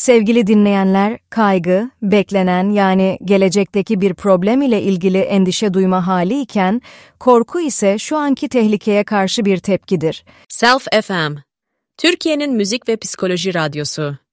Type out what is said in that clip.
Sevgili dinleyenler, kaygı, beklenen yani gelecekteki bir problem ile ilgili endişe duyma hali iken, korku ise şu anki tehlikeye karşı bir tepkidir. Self FM, Türkiye'nin müzik ve psikoloji radyosu.